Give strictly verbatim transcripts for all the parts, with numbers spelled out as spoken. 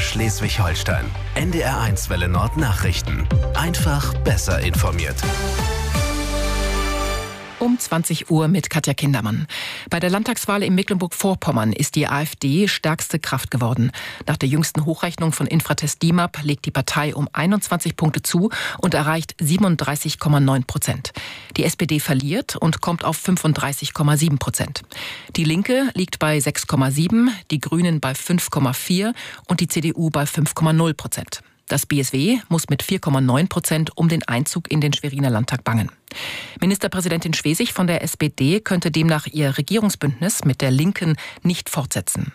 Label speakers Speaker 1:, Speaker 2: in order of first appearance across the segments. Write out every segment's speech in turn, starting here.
Speaker 1: Schleswig-Holstein. N D R eins Welle Nord Nachrichten. Einfach besser informiert.
Speaker 2: Um zwanzig Uhr mit Katja Kindermann. Bei der Landtagswahl in Mecklenburg-Vorpommern ist die AfD stärkste Kraft geworden. Nach der jüngsten Hochrechnung von Infratest D I M A P legt die Partei um einundzwanzig Punkte zu und erreicht siebenunddreißig Komma neun Prozent. Die S P D verliert und kommt auf fünfunddreißig Komma sieben Prozent. Die Linke liegt bei sechs Komma sieben, die Grünen bei fünf Komma vier und die C D U bei fünf Komma null Prozent. Das B S W muss mit vier Komma neun Prozent um den Einzug in den Schweriner Landtag bangen. Ministerpräsidentin Schwesig von der S P D könnte demnach ihr Regierungsbündnis mit der Linken nicht fortsetzen.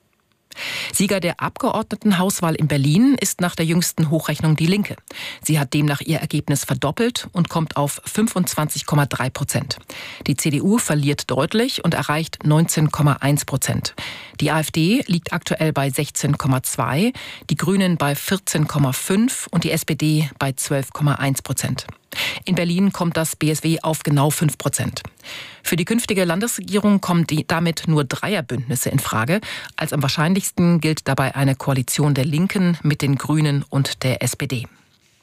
Speaker 2: Sieger der Abgeordnetenhauswahl in Berlin ist nach der jüngsten Hochrechnung die Linke. Sie hat demnach ihr Ergebnis verdoppelt und kommt auf fünfundzwanzig Komma drei Prozent. Die C D U verliert deutlich und erreicht neunzehn Komma eins Prozent. Die AfD liegt aktuell bei sechzehn Komma zwei, die Grünen bei vierzehn Komma fünf und die S P D bei zwölf Komma eins Prozent. In Berlin kommt das B S W auf genau fünf Prozent. Für die künftige Landesregierung kommen die damit nur Dreierbündnisse in Frage. Als am wahrscheinlichsten gilt dabei eine Koalition der Linken mit den Grünen und der S P D.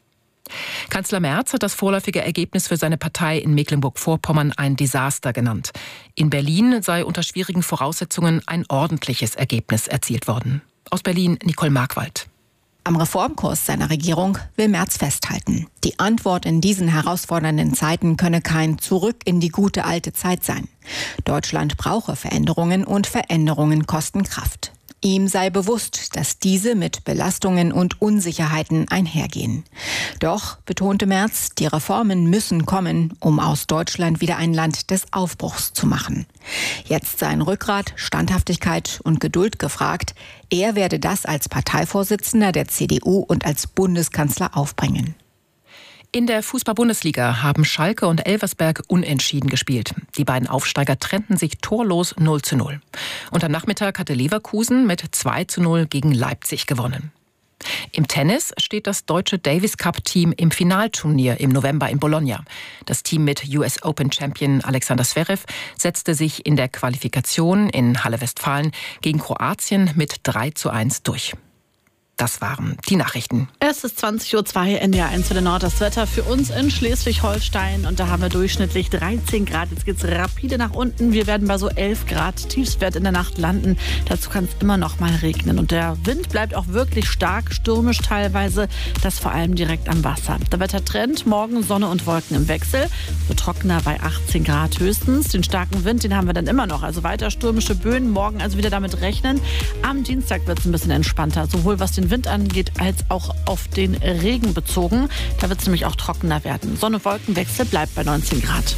Speaker 2: Kanzler Merz hat das vorläufige Ergebnis für seine Partei in Mecklenburg-Vorpommern ein Desaster genannt. In Berlin sei unter schwierigen Voraussetzungen ein ordentliches Ergebnis erzielt worden. Aus Berlin Nicole Markwald.
Speaker 3: Am Reformkurs seiner Regierung will Merz festhalten. Die Antwort in diesen herausfordernden Zeiten könne kein Zurück in die gute alte Zeit sein. Deutschland brauche Veränderungen und Veränderungen kosten Kraft. Ihm sei bewusst, dass diese mit Belastungen und Unsicherheiten einhergehen. Doch, betonte Merz, die Reformen müssen kommen, um aus Deutschland wieder ein Land des Aufbruchs zu machen. Jetzt seien Rückgrat, Standhaftigkeit und Geduld gefragt. Er werde das als Parteivorsitzender der C D U und als Bundeskanzler aufbringen.
Speaker 2: In der Fußball-Bundesliga haben Schalke und Elversberg unentschieden gespielt. Die beiden Aufsteiger trennten sich torlos null zu null. Und am Nachmittag hatte Leverkusen mit zwei zu null gegen Leipzig gewonnen. Im Tennis steht das deutsche Davis-Cup-Team im Finalturnier im November in Bologna. Das Team mit U S Open-Champion Alexander Zverev setzte sich in der Qualifikation in Halle Westfalen gegen Kroatien mit drei zu eins durch. Das waren die Nachrichten.
Speaker 4: Es ist zwanzig Uhr zwei, N D R eins für den Nord. Das Wetter für uns in Schleswig-Holstein. Und da haben wir durchschnittlich dreizehn Grad. Jetzt geht es rapide nach unten. Wir werden bei so elf Grad Tiefstwert in der Nacht landen. Dazu kann es immer noch mal regnen. Und der Wind bleibt auch wirklich stark, stürmisch teilweise. Das vor allem direkt am Wasser. Der Wettertrend, morgen Sonne und Wolken im Wechsel. So trockener bei achtzehn Grad höchstens. Den starken Wind, den haben wir dann immer noch. Also weiter stürmische Böen. Morgen also wieder damit rechnen. Am Dienstag wird es ein bisschen entspannter. Sowohl was den Wind angeht, als auch auf den Regen bezogen. Da wird es nämlich auch trockener werden. Sonne-Wolkenwechsel bleibt bei neunzehn Grad.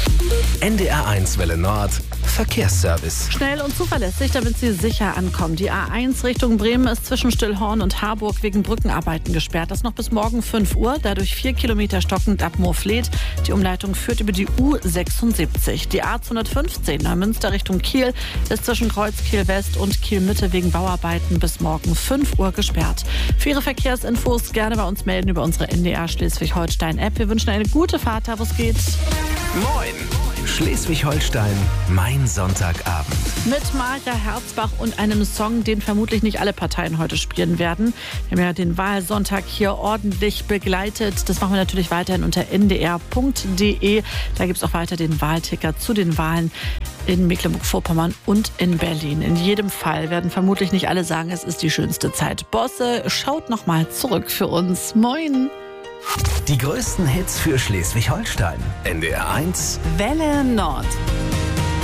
Speaker 1: N D R eins Welle Nord Verkehrsservice.
Speaker 4: Schnell und zuverlässig, damit Sie sicher ankommen. Die A eins Richtung Bremen ist zwischen Stillhorn und Harburg wegen Brückenarbeiten gesperrt. Das noch bis morgen fünf Uhr, dadurch vier Kilometer stockend ab Moorfleet. Die Umleitung führt über die U sechsundsiebzig. Die A zweihundertfünfzehn Neumünster Richtung Kiel ist zwischen Kreuzkiel West und Kiel Mitte wegen Bauarbeiten bis morgen fünf Uhr gesperrt. Für Ihre Verkehrsinfos gerne bei uns melden über unsere N D R Schleswig-Holstein-App. Wir wünschen eine gute Fahrt, da wo es geht.
Speaker 1: Moin! Schleswig-Holstein, mein Sonntagabend.
Speaker 4: Mit Maja Herzbach und einem Song, den vermutlich nicht alle Parteien heute spielen werden. Wir haben ja den Wahlsonntag hier ordentlich begleitet. Das machen wir natürlich weiterhin unter n d r punkt d e. Da gibt es auch weiter den Wahlticker zu den Wahlen in Mecklenburg-Vorpommern und in Berlin. In jedem Fall werden vermutlich nicht alle sagen, es ist die schönste Zeit. Bosse, schaut noch mal zurück für uns. Moin!
Speaker 1: Die größten Hits für Schleswig-Holstein. N D R eins
Speaker 4: Welle Nord.